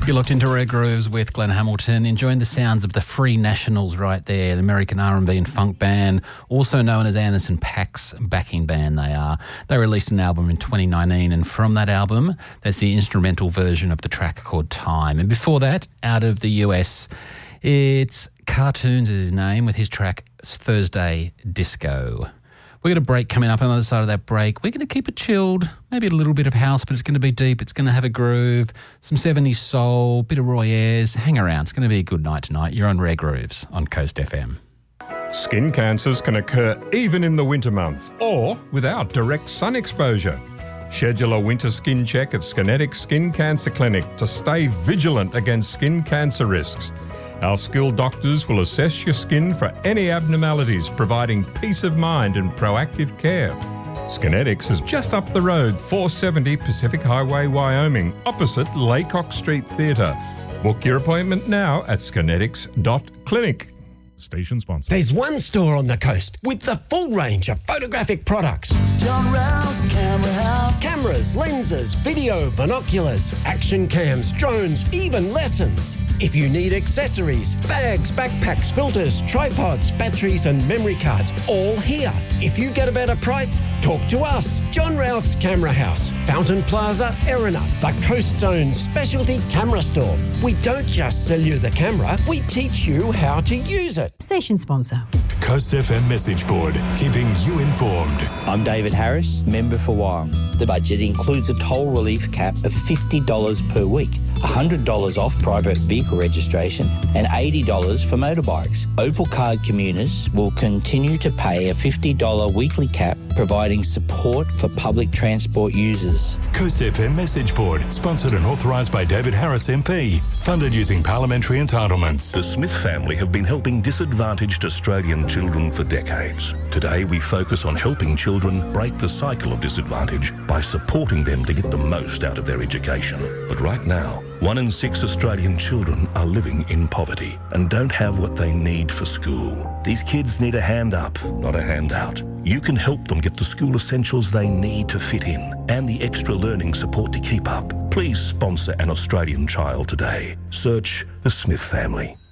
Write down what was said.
You're locked into Red Grooves with Glenn Hamilton, enjoying the sounds of the Free Nationals right there, the American R&B and funk band, also known as Anderson .Paak's backing band they are. They released an album in 2019, and from that album, that's the instrumental version of the track called Time. And before that, out of the US, it's Cartoons is his name, with his track Thursday Disco. We've got a break coming up. On the other side of that break, we're going to keep it chilled, maybe a little bit of house, but it's going to be deep. It's going to have a groove, some 70s soul, bit of Roy Ayers. Hang around. It's going to be a good night tonight. You're on Rare Grooves on Coast FM. Skin cancers can occur even in the winter months or without direct sun exposure. Schedule a winter skin check at Skinetics Skin Cancer Clinic to stay vigilant against skin cancer risks. Our skilled doctors will assess your skin for any abnormalities, providing peace of mind and proactive care. Skinetics is just up the road, 470 Pacific Highway, Wyoming, opposite Laycock Street Theatre. Book your appointment now at skinetics.clinic. Station sponsor. There's one store on the coast with the full range of photographic products. John Rouse Camera House. Cameras, lenses, video, binoculars, action cams, drones, even lessons. If you need accessories, bags, backpacks, filters, tripods, batteries and memory cards, all here. If you get a better price, talk to us. John Ralph's Camera House, Fountain Plaza, Erina, the Coast Zone specialty camera store. We don't just sell you the camera, we teach you how to use it. Station sponsor. Coast FM message board, keeping you informed. I'm David Harris, member for Wyong. The budget includes a toll relief cap of $50 per week, $100 off private vehicle registration and $80 for motorbikes. Opal card commuters will continue to pay a $50 weekly cap, providing support for public transport users. Coast FM message board, sponsored and authorised by David Harris MP, funded using parliamentary entitlements. The Smith family have been helping disadvantaged Australian children for decades. Today we focus on helping children break the cycle of disadvantage by supporting them to get the most out of their education. But right now, 1 in 6 Australian children are living in poverty and don't have what they need for school. These kids need a hand up, not a handout. You can help them get the school essentials they need to fit in and the extra learning support to keep up. Please sponsor an Australian child today. Search the Smith family.